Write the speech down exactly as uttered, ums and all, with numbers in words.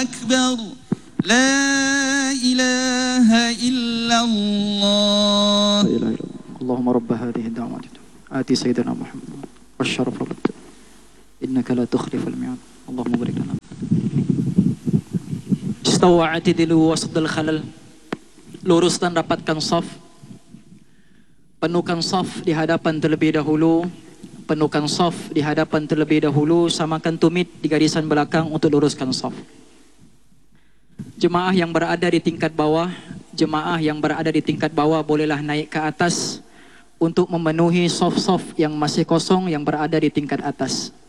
أكبر لا إله إلا الله. لا إله إلا الله. اللهم رب هذه الدعوة آتي سيدنا محمد والشرف والتقوى إنك لا تخلف الميعاد. اللهم بارك لنا. Istawa atidilu wasdal khalal. Lurus dan rapatkan saf. Penuhkan saf di hadapan terlebih dahulu. Penuhkan saf di hadapan terlebih dahulu. Samakan tumit di garisan belakang untuk luruskan saf. Jemaah yang berada di tingkat bawah, jemaah yang berada di tingkat bawah bolehlah naik ke atas untuk memenuhi saf-saf yang masih kosong yang berada di tingkat atas.